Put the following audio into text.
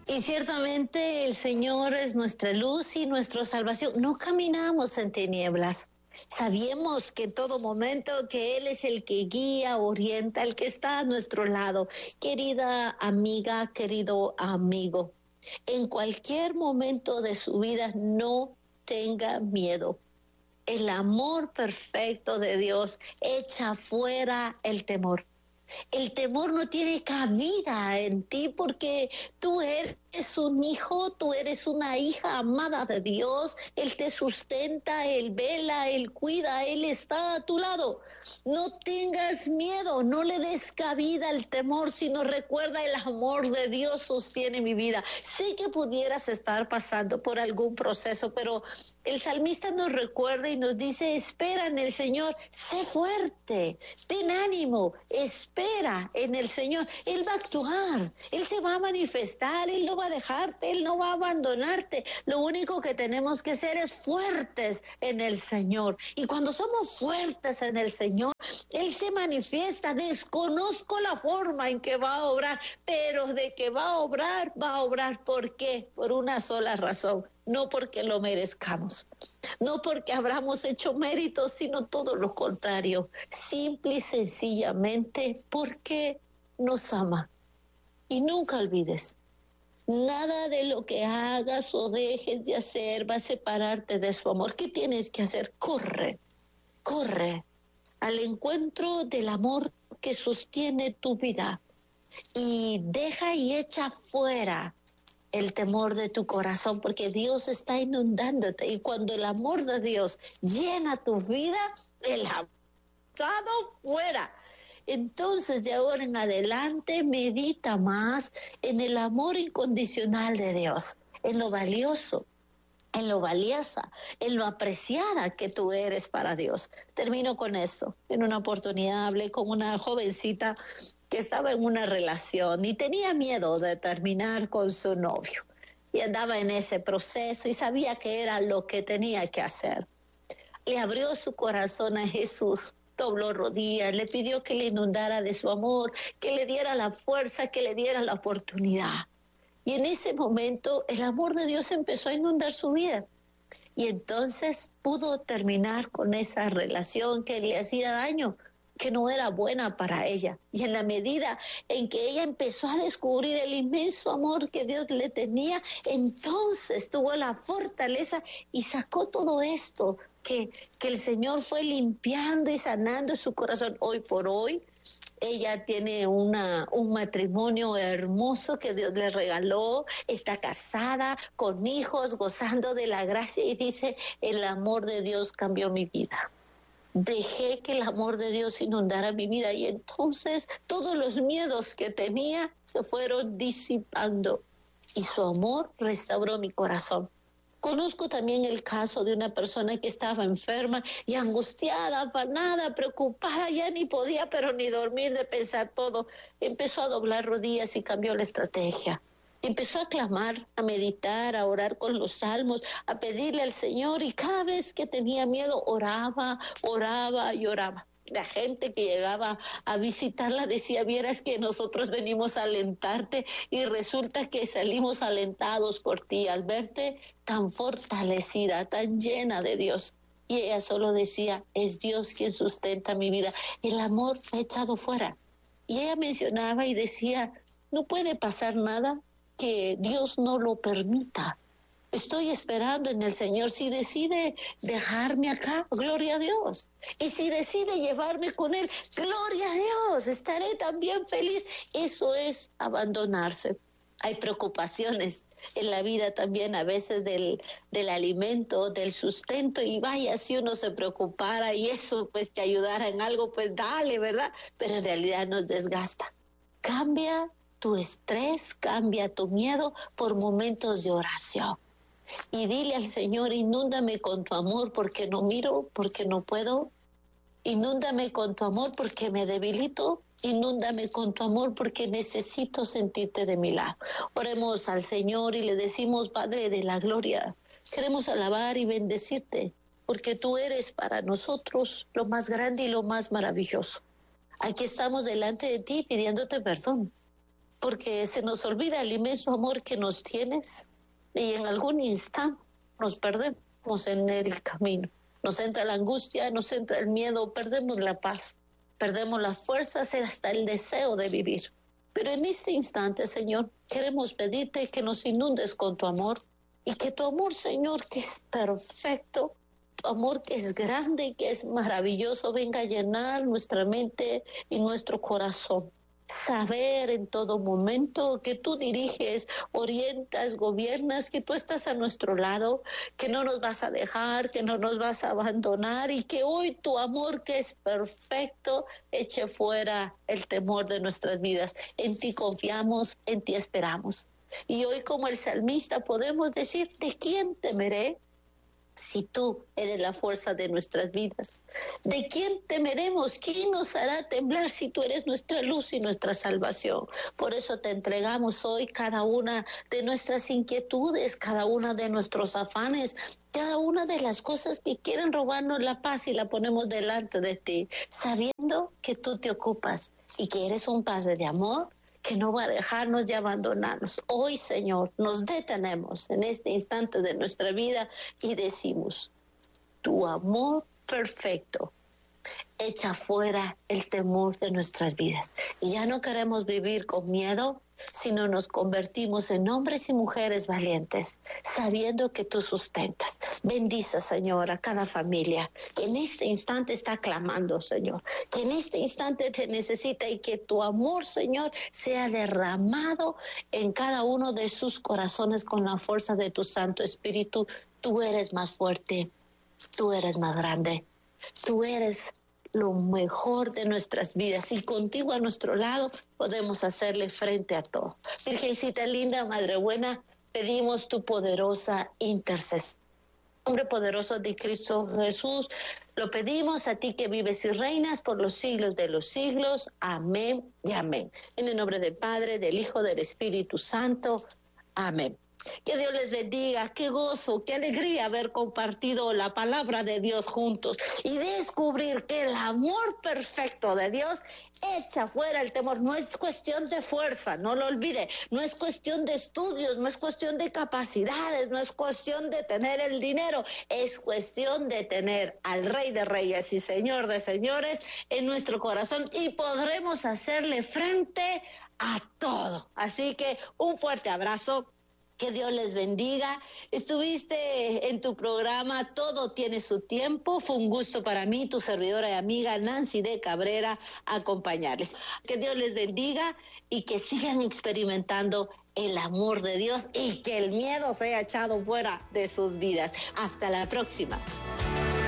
Y ciertamente el Señor es nuestra luz y nuestra salvación. No caminamos en tinieblas. Sabemos que en todo momento que Él es el que guía, orienta, el que está a nuestro lado. Querida amiga, querido amigo, en cualquier momento de su vida no tenga miedo. El amor perfecto de Dios echa fuera el temor. El temor no tiene cabida en ti porque tú eres un hijo, tú eres una hija amada de Dios. Él te sustenta, Él vela, Él cuida, Él está a tu lado. No tengas miedo, no le des cabida al temor, sino recuerda el amor de Dios sostiene mi vida. Sé que pudieras estar pasando por algún proceso, pero el salmista nos recuerda y nos dice, espera en el Señor, sé fuerte, ten ánimo, espera en el Señor. Él va a actuar, Él se va a manifestar, Él no va a dejarte, Él no va a abandonarte. Lo único que tenemos que ser es fuertes en el Señor. Y cuando somos fuertes en el Señor, Él se manifiesta. Desconozco la forma en que va a obrar, pero de que va a obrar, va a obrar. ¿Por qué? Por una sola razón. No porque lo merezcamos, no porque habramos hecho méritos, sino todo lo contrario. Simple y sencillamente porque nos ama. Y nunca olvides, nada de lo que hagas o dejes de hacer va a separarte de su amor. ¿Qué tienes que hacer? Corre, corre al encuentro del amor que sostiene tu vida y deja y echa fuera el temor de tu corazón, porque Dios está inundándote, y cuando el amor de Dios llena tu vida, el amor fuera. Entonces, de ahora en adelante, medita más en el amor incondicional de Dios, en lo valioso, en lo valiosa, en lo apreciada que tú eres para Dios. Termino con eso. En una oportunidad hablé con una jovencita que estaba en una relación y tenía miedo de terminar con su novio. Y andaba en ese proceso y sabía que era lo que tenía que hacer. Le abrió su corazón a Jesús, dobló rodillas, le pidió que le inundara de su amor, que le diera la fuerza, que le diera la oportunidad. Y en ese momento el amor de Dios empezó a inundar su vida. Y entonces pudo terminar con esa relación que le hacía daño, que no era buena para ella. Y en la medida en que ella empezó a descubrir el inmenso amor que Dios le tenía, entonces tuvo la fortaleza y sacó todo esto que el Señor fue limpiando y sanando su corazón. Hoy por hoy, ella tiene un matrimonio hermoso que Dios le regaló, está casada, con hijos, gozando de la gracia y dice, el amor de Dios cambió mi vida. Dejé que el amor de Dios inundara mi vida y entonces todos los miedos que tenía se fueron disipando y su amor restauró mi corazón. Conozco también el caso de una persona que estaba enferma y angustiada, afanada, preocupada, ya ni podía pero ni dormir de pensar todo. Empezó a doblar rodillas y cambió la estrategia. Empezó a clamar, a meditar, a orar con los salmos, a pedirle al Señor y cada vez que tenía miedo oraba, oraba y oraba. La gente que llegaba a visitarla decía, vieras que nosotros venimos a alentarte y resulta que salimos alentados por ti al verte tan fortalecida, tan llena de Dios. Y ella solo decía, es Dios quien sustenta mi vida. El amor me ha echado fuera. Y ella mencionaba y decía, no puede pasar nada que Dios no lo permita. Estoy esperando en el Señor. Si decide dejarme acá, gloria a Dios. Y si decide llevarme con Él, gloria a Dios. Estaré también feliz. Eso es abandonarse. Hay preocupaciones en la vida también a veces del alimento, del sustento. Y vaya, si uno se preocupara y eso pues te ayudara en algo, pues dale, ¿verdad? Pero en realidad nos desgasta. Cambia tu estrés, cambia tu miedo por momentos de oración. Y dile al Señor, inúndame con tu amor porque no miro, porque no puedo. Inúndame con tu amor porque me debilito. Inúndame con tu amor porque necesito sentirte de mi lado. Oremos al Señor y le decimos, Padre de la gloria, queremos alabar y bendecirte porque tú eres para nosotros lo más grande y lo más maravilloso. Aquí estamos delante de ti pidiéndote perdón. porque se nos olvida el inmenso amor que nos tienes y en algún instante nos perdemos en el camino. Nos entra la angustia, nos entra el miedo, perdemos la paz, perdemos las fuerzas y hasta el deseo de vivir. Pero en este instante, Señor, queremos pedirte que nos inundes con tu amor y que tu amor, Señor, que es perfecto, tu amor que es grande, que es maravilloso, venga a llenar nuestra mente y nuestro corazón. Saber en todo momento que tú diriges, orientas, gobiernas, que tú estás a nuestro lado, que no nos vas a dejar, que no nos vas a abandonar y que hoy tu amor que es perfecto eche fuera el temor de nuestras vidas. En ti confiamos, en ti esperamos. Y hoy como el salmista podemos decir, ¿de quién temeré? Si tú eres la fuerza de nuestras vidas, ¿de quién temeremos? ¿Quién nos hará temblar si tú eres nuestra luz y nuestra salvación? Por eso te entregamos hoy cada una de nuestras inquietudes, cada una de nuestros afanes, cada una de las cosas que quieren robarnos la paz y la ponemos delante de ti, sabiendo que tú te ocupas y que eres un Padre de amor, que no va a dejarnos y abandonarnos. Hoy, Señor, nos detenemos en este instante de nuestra vida y decimos, tu amor perfecto echa fuera el temor de nuestras vidas. Y ya no queremos vivir con miedo, sino nos convertimos en hombres y mujeres valientes, sabiendo que tú sustentas. Bendice, Señor, a cada familia que en este instante está clamando, Señor, que en este instante te necesita y que tu amor, Señor, sea derramado en cada uno de sus corazones con la fuerza de tu Santo Espíritu. Tú eres más fuerte, tú eres más grande, tú eres lo mejor de nuestras vidas y contigo a nuestro lado podemos hacerle frente a todo. Virgencita linda, Madre buena, pedimos tu poderosa intercesión. En el nombre poderoso de Cristo Jesús, lo pedimos a ti que vives y reinas por los siglos de los siglos. Amén y amén. En el nombre del Padre, del Hijo, del Espíritu Santo. Amén. Que Dios les bendiga, qué gozo, qué alegría haber compartido la palabra de Dios juntos y descubrir que el amor perfecto de Dios echa fuera el temor. No es cuestión de fuerza, no lo olvide, no es cuestión de estudios, no es cuestión de capacidades, no es cuestión de tener el dinero, es cuestión de tener al Rey de Reyes y Señor de Señores en nuestro corazón y podremos hacerle frente a todo. Así que un fuerte abrazo. Que Dios les bendiga. Estuviste en tu programa Todo tiene su tiempo. Fue un gusto para mí, tu servidora y amiga Nancy de Cabrera, acompañarles. Que Dios les bendiga y que sigan experimentando el amor de Dios y que el miedo sea echado fuera de sus vidas. Hasta la próxima.